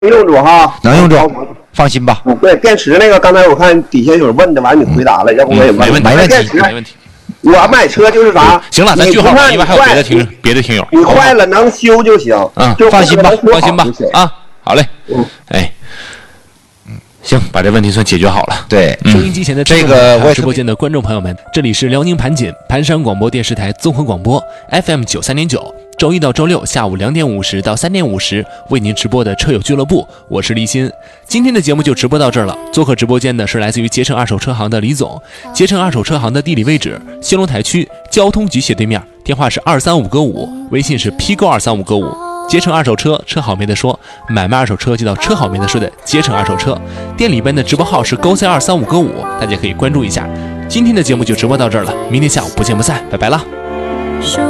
用住哈， 能用住，放心吧。 对，电池那个，刚才我看底下有人问的，完你回答了，要不我也问。 没问题， 没问题。我买车就是啥？ 行了，咱句号吧，因为还有别的听友。 你坏了能修就行。 放心吧，放心吧啊，好嘞。哎。行，把这问题算解决好了。对， 收音机前的这个直播间的观众朋友们，这里是辽宁盘锦盘山广播电视台综合广播 FM 93.9，周一到周六下午2点50到3点50为您直播的车友俱乐部，我是立新。今天的节目就直播到这儿了。做客直播间的是来自于捷诚二手车行的李总。捷诚二手车行的地理位置：兴隆台区交通局斜对面，电话是235个5，微信是批购235个5。捷诚二手车，车好没得说，买卖二手车就到车好没得说的捷诚二手车。店里边的直播号是勾3 235个5，大家可以关注一下。今天的节目就直播到这儿了，明天下午不见不散，拜拜了。